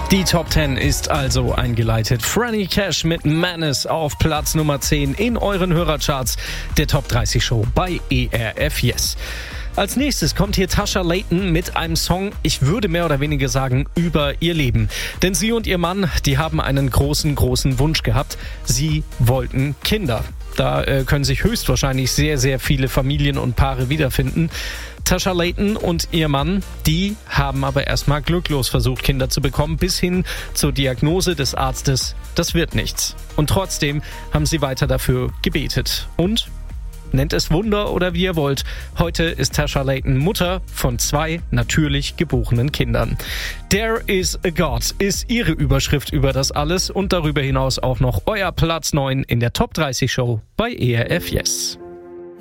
Die Top 10 ist also eingeleitet. Franny Cash mit Menace auf Platz Nummer 10 in euren Hörercharts der Top 30 Show bei ERF Yes. Als nächstes kommt hier Tasha Layton mit einem Song, ich würde mehr oder weniger sagen, über ihr Leben. Denn sie und ihr Mann, die haben einen großen Wunsch gehabt. Sie wollten Kinder. Da können sich höchstwahrscheinlich sehr, sehr viele Familien und Paare wiederfinden. Tasha Layton und ihr Mann, die haben aber erstmal glücklos versucht, Kinder zu bekommen, bis hin zur Diagnose des Arztes, das wird nichts. Und trotzdem haben sie weiter dafür gebetet. Und nennt es Wunder oder wie ihr wollt. Heute ist Tasha Layton Mutter von 2 natürlich geborenen Kindern. There is a God ist ihre Überschrift über das alles und darüber hinaus auch noch euer Platz 9 in der Top 30 Show bei ERF Yes.